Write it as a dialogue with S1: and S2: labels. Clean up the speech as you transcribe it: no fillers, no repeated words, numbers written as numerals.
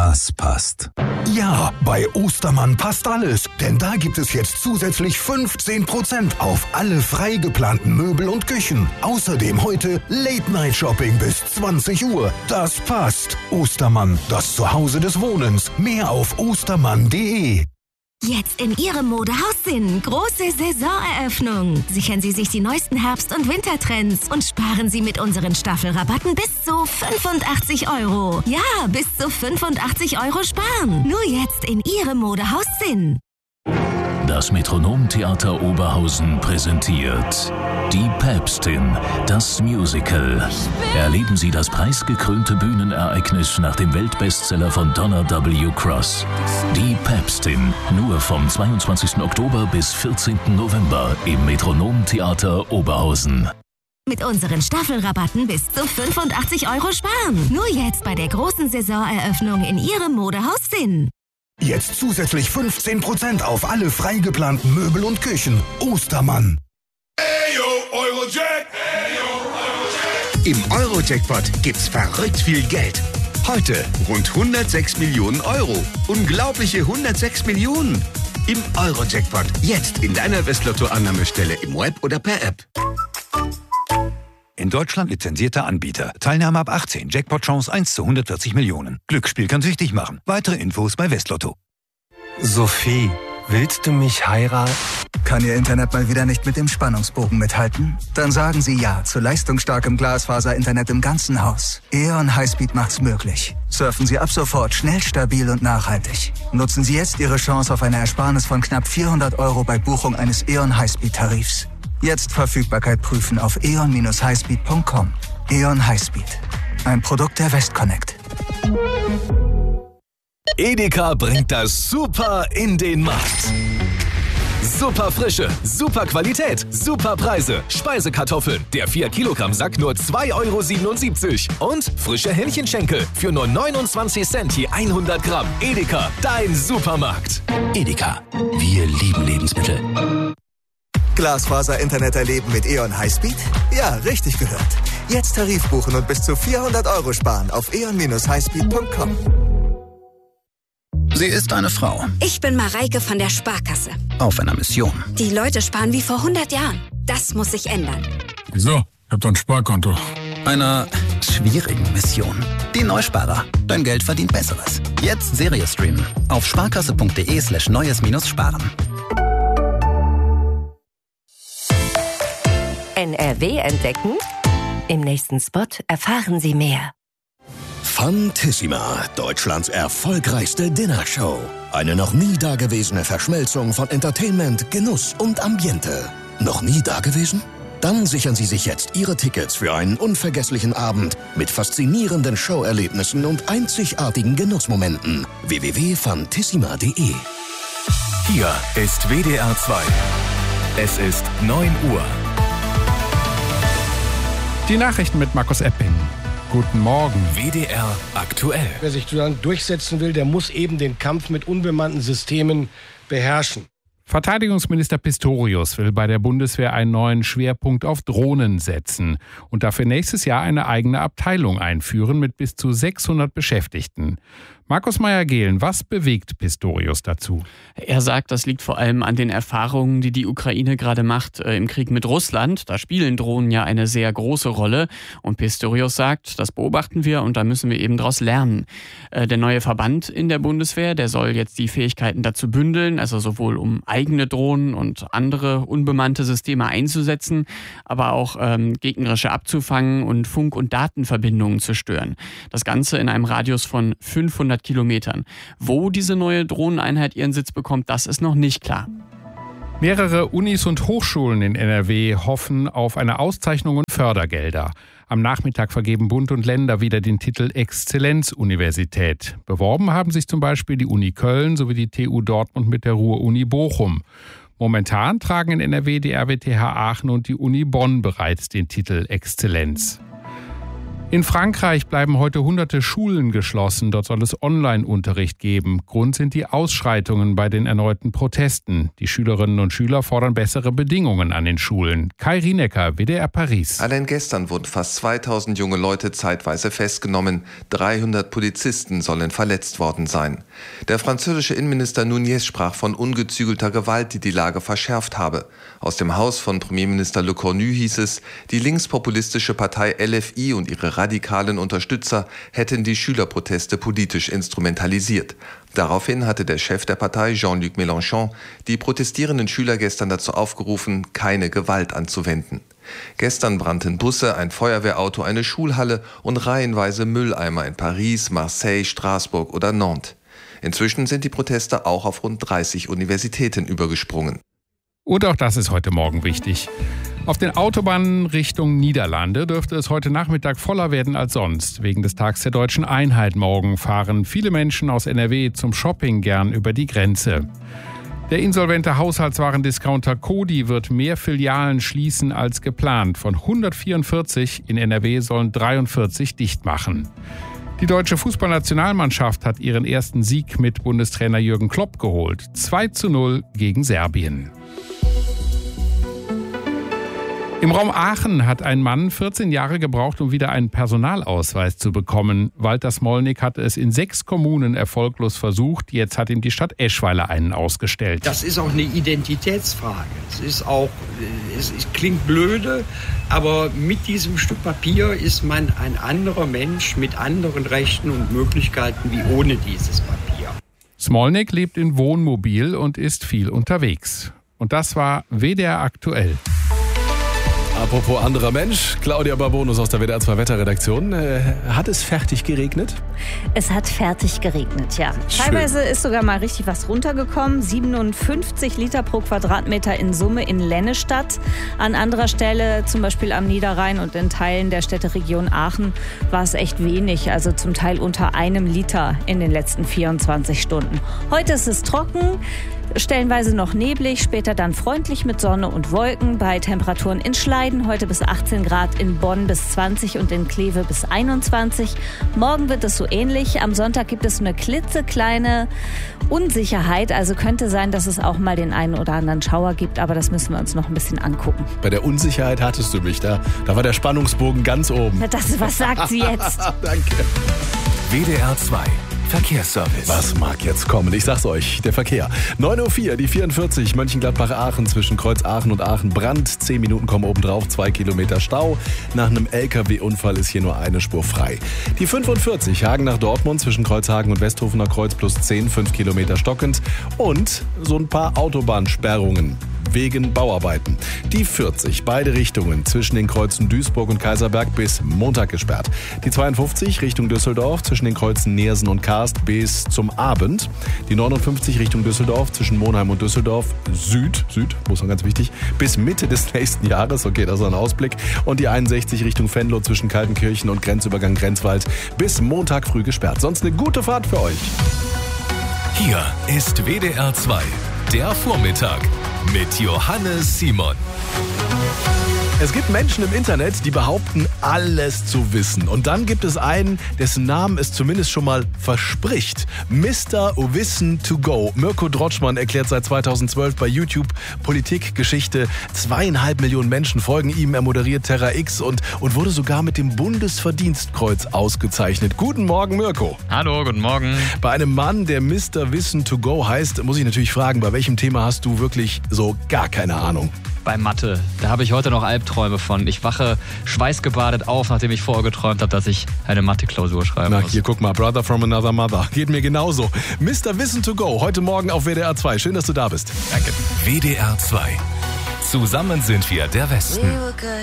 S1: das passt.
S2: Ja, bei Ostermann passt alles, denn da gibt es jetzt zusätzlich 15% auf alle frei geplanten Möbel und Küchen. Außerdem heute Late-Night-Shopping bis 20 Uhr. Das passt. Ostermann, das Zuhause des Wohnens. Mehr auf ostermann.de.
S3: Jetzt in Ihrem Modehaus Sinn. Große Saisoneröffnung. Sichern Sie sich die neuesten Herbst- und Wintertrends und sparen Sie mit unseren Staffelrabatten bis zu 85 €. Ja, bis zu 85 € sparen. Nur jetzt in Ihrem Modehaus Sinn.
S4: Das Metronomtheater Oberhausen präsentiert Die Päpstin, das Musical. Erleben Sie das preisgekrönte Bühnenereignis nach dem Weltbestseller von Donna W. Cross. Die Päpstin, nur vom 22. Oktober bis 14. November im Metronomtheater Oberhausen.
S3: Mit unseren Staffelrabatten bis zu 85 € sparen. Nur jetzt bei der großen Saisoneröffnung in Ihrem Modehaus Sinn.
S2: Jetzt zusätzlich 15% auf alle frei geplanten Möbel und Küchen. Ostermann.
S5: Im Euro-Jackpot gibt's verrückt viel Geld. Heute rund 106 Millionen €. Unglaubliche 106 Millionen. Im Euro-Jackpot. Jetzt in deiner Westlotto-Annahmestelle im Web oder per App.
S6: In Deutschland lizenzierter Anbieter. Teilnahme ab 18. Jackpot-Chance 1 zu 140 Millionen. Glücksspiel kann süchtig machen. Weitere Infos bei Westlotto.
S7: Sophie, willst du mich heiraten? Kann Ihr Internet mal wieder nicht mit dem Spannungsbogen mithalten? Dann sagen Sie ja zu leistungsstarkem Glasfaser-Internet im ganzen Haus. E.ON Highspeed macht's möglich. Surfen Sie ab sofort schnell, stabil und nachhaltig. Nutzen Sie jetzt Ihre Chance auf eine Ersparnis von knapp 400 € bei Buchung eines E.ON Highspeed-Tarifs. Jetzt Verfügbarkeit prüfen auf eon-highspeed.com. E.ON Highspeed. Ein Produkt der Westconnect.
S8: Edeka bringt das Super in den Markt. Super Frische, super Qualität, super Preise. Speisekartoffeln, der 4-Kilogramm-Sack nur 2,77 € Und frische Hähnchenschenkel für nur 29 Cent je 100 Gramm. Edeka, dein Supermarkt.
S9: Edeka, wir lieben Lebensmittel.
S10: Glasfaser-Internet erleben mit E.ON Highspeed? Ja, richtig gehört. Jetzt Tarif buchen und bis zu 400 € sparen auf eon-highspeed.com.
S9: Sie ist eine Frau.
S11: Ich bin Mareike von der Sparkasse.
S9: Auf einer Mission.
S11: Die Leute sparen wie vor 100 Jahren. Das muss sich ändern.
S12: Wieso? Ich hab doch ein Sparkonto.
S9: Einer schwierigen Mission. Die Neusparer. Dein Geld verdient Besseres. Jetzt Serie streamen. Auf sparkasse.de/neues-sparen.
S13: NRW entdecken? Im nächsten Spot erfahren Sie mehr.
S14: Fantissima, Deutschlands erfolgreichste Dinnershow. Eine noch nie dagewesene Verschmelzung von Entertainment, Genuss und Ambiente. Noch nie dagewesen? Dann sichern Sie sich jetzt Ihre Tickets für einen unvergesslichen Abend mit faszinierenden Showerlebnissen und einzigartigen Genussmomenten. www.fantissima.de.
S15: Hier ist WDR 2. Es ist 9 Uhr.
S16: Die Nachrichten mit Markus Epping. Guten Morgen.
S15: WDR aktuell.
S17: Wer sich dann durchsetzen will, der muss eben den Kampf mit unbemannten Systemen beherrschen.
S16: Verteidigungsminister Pistorius will bei der Bundeswehr einen neuen Schwerpunkt auf Drohnen setzen und dafür nächstes Jahr eine eigene Abteilung einführen mit bis zu 600 Beschäftigten. Markus Meyer-Gehlen, was bewegt Pistorius dazu?
S18: Er sagt, das liegt vor allem an den Erfahrungen, die die Ukraine gerade macht im Krieg mit Russland. Da spielen Drohnen ja eine sehr große Rolle. Und Pistorius sagt, das beobachten wir und da müssen wir eben daraus lernen. Der neue Verband in der Bundeswehr, der soll jetzt die Fähigkeiten dazu bündeln, also sowohl um eigene Drohnen und andere unbemannte Systeme einzusetzen, aber auch gegnerische abzufangen und Funk- und Datenverbindungen zu stören. Das Ganze in einem Radius von 500 Kilometern. Wo diese neue Drohneneinheit ihren Sitz bekommt, das ist noch nicht klar.
S16: Mehrere Unis und Hochschulen in NRW hoffen auf eine Auszeichnung und Fördergelder. Am Nachmittag vergeben Bund und Länder wieder den Titel Exzellenzuniversität. Beworben haben sich zum Beispiel die Uni Köln sowie die TU Dortmund mit der Ruhr-Uni Bochum. Momentan tragen in NRW die RWTH Aachen und die Uni Bonn bereits den Titel Exzellenz. In Frankreich bleiben heute hunderte Schulen geschlossen. Dort soll es Online-Unterricht geben. Grund sind die Ausschreitungen bei den erneuten Protesten. Die Schülerinnen und Schüler fordern bessere Bedingungen an den Schulen. Kai Rienecker, WDR Paris.
S1: Allein gestern wurden fast 2000 junge Leute zeitweise festgenommen. 300 Polizisten sollen verletzt worden sein. Der französische Innenminister Nunez sprach von ungezügelter Gewalt, die die Lage verschärft habe. Aus dem Haus von Premierminister Le Cornu hieß es, die linkspopulistische Partei LFI und ihre radikalen Unterstützer hätten die Schülerproteste politisch instrumentalisiert. Daraufhin hatte der Chef der Partei, Jean-Luc Mélenchon, die protestierenden Schüler gestern dazu aufgerufen, keine Gewalt anzuwenden. Gestern brannten Busse, ein Feuerwehrauto, eine Schulhalle und reihenweise Mülleimer in Paris, Marseille, Straßburg oder Nantes. Inzwischen sind die Proteste auch auf rund 30 Universitäten übergesprungen.
S16: Und auch das ist heute Morgen wichtig. Auf den Autobahnen Richtung Niederlande dürfte es heute Nachmittag voller werden als sonst. Wegen des Tags der Deutschen Einheit morgen fahren viele Menschen aus NRW zum Shopping gern über die Grenze. Der insolvente Haushaltswarendiscounter Coty wird mehr Filialen schließen als geplant. Von 144 in NRW sollen 43 dicht machen. Die deutsche Fußballnationalmannschaft hat ihren ersten Sieg mit Bundestrainer Jürgen Klopp geholt. 2:0 gegen Serbien. Im Raum Aachen hat ein Mann 14 Jahre gebraucht, um wieder einen Personalausweis zu bekommen. Walter Smolnik hatte es in 6 Kommunen erfolglos versucht. Jetzt hat ihm die Stadt Eschweiler einen ausgestellt.
S19: Das ist auch eine Identitätsfrage. Es klingt blöde, aber mit diesem Stück Papier ist man ein anderer Mensch mit anderen Rechten und Möglichkeiten wie ohne dieses Papier.
S16: Smolnik lebt in Wohnmobil und ist viel unterwegs. Und das war WDR aktuell.
S8: Apropos anderer Mensch, Claudia Barbonus aus der WDR 2 Wetterredaktion. Hat es fertig geregnet?
S20: Es hat fertig geregnet, ja.
S8: Schön.
S20: Teilweise ist sogar mal richtig was runtergekommen. 57 Liter pro Quadratmeter in Summe in Lennestadt. An anderer Stelle, zum Beispiel am Niederrhein und in Teilen der Städteregion Aachen, war es echt wenig. Also zum Teil unter 1 Liter in den letzten 24 Stunden. Heute ist es trocken. Stellenweise noch neblig, später dann freundlich mit Sonne und Wolken bei Temperaturen in Schleiden, heute bis 18 Grad, in Bonn bis 20 und in Kleve bis 21. Morgen wird es so ähnlich. Am Sonntag gibt es eine klitzekleine Unsicherheit, also könnte sein, dass es auch mal den einen oder anderen Schauer gibt, aber das müssen wir uns noch ein bisschen angucken.
S8: Bei der Unsicherheit hattest du mich, da war der Spannungsbogen ganz oben.
S20: Was sagt sie jetzt?
S8: Danke.
S15: WDR 2 Verkehrsservice.
S8: Was mag jetzt kommen? Ich sag's euch, der Verkehr. 9:04 Uhr, die 44, Mönchengladbach-Aachen zwischen Kreuz Aachen und Aachen Brand. 10 Minuten kommen obendrauf, 2 Kilometer Stau. Nach einem LKW-Unfall ist hier nur eine Spur frei. Die 45, Hagen nach Dortmund zwischen Kreuzhagen und Westhofener Kreuz plus 10, 5 Kilometer stockend. Und so ein paar Autobahnsperrungen wegen Bauarbeiten. Die 40, beide Richtungen zwischen den Kreuzen Duisburg und Kaiserberg bis Montag gesperrt. Die 52 Richtung Düsseldorf zwischen den Kreuzen Neersen und Karst bis zum Abend. Die 59 Richtung Düsseldorf zwischen Monheim und Düsseldorf Süd, muss man ganz wichtig, bis Mitte des nächsten Jahres. Okay, das ist ein Ausblick. Und die 61 Richtung Venlo zwischen Kaltenkirchen und Grenzübergang Grenzwald bis Montag früh gesperrt. Sonst eine gute Fahrt für euch.
S15: Hier ist WDR 2, der Vormittag mit Johannes Simon.
S8: Es gibt Menschen im Internet, die behaupten, alles zu wissen. Und dann gibt es einen, dessen Namen es zumindest schon mal verspricht. Mr. Wissen to go. Mirko Drotschmann erklärt seit 2012 bei YouTube Politik, Geschichte. 2,5 Millionen Menschen folgen ihm. Er moderiert Terra X und wurde sogar mit dem Bundesverdienstkreuz ausgezeichnet. Guten Morgen, Mirko.
S21: Hallo, guten Morgen.
S8: Bei einem Mann, der Mr. Wissen to go heißt, muss ich natürlich fragen, bei welchem Thema hast du wirklich so gar keine Ahnung?
S21: Bei Mathe. Da habe ich heute noch Albträume von. Ich wache schweißgebadet auf, nachdem ich vorher geträumt habe, dass ich eine Mathe-Klausur schreiben muss.
S8: Hier, guck mal, Brother from another mother. Geht mir genauso. Mr. Wissen to go, heute Morgen auf WDR 2. Schön, dass du da bist.
S21: Danke.
S15: WDR 2. Zusammen sind wir der Westen.